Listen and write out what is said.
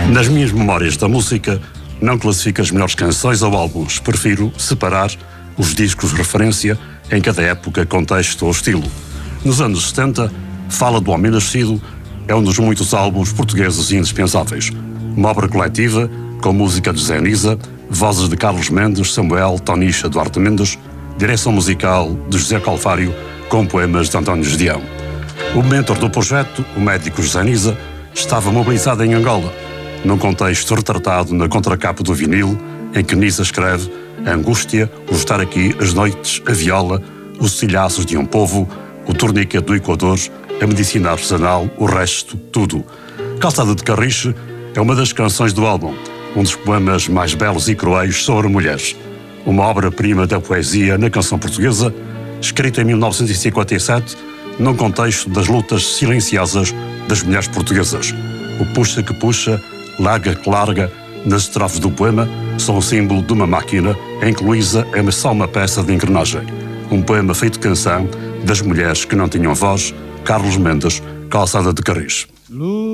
Nas minhas memórias da música, não classifico as melhores canções ou álbuns. Prefiro separar os discos de referência em cada época, contexto ou estilo. Nos anos 70, Fala do Homem Nascido é um dos muitos álbuns portugueses indispensáveis. Uma obra coletiva, com música de Zé Nisa, vozes de Carlos Mendes, Samuel, Tonicha, Duarte Mendes, direção musical de José Calvário, com poemas de António Gedeão. O mentor do projeto, o médico José Nisa, estava mobilizado em Angola, num contexto retratado na contracapa do vinil, em que Nisa escreve a angústia, o estar aqui, as noites, a viola, os cilhaços de um povo, o torniquete do Equador, a medicina artesanal, o resto, tudo. Calçada de Carriche é uma das canções do álbum, um dos poemas mais belos e cruéis sobre mulheres. Uma obra-prima da poesia na canção portuguesa, escrita em 1957, num contexto das lutas silenciosas das mulheres portuguesas. O puxa que puxa, larga que larga, nas estrofes do poema, são o símbolo de uma máquina em que Luísa é só uma peça de engrenagem. Um poema feito canção das mulheres que não tinham voz, Carlos Mendes, Calçada de Carris.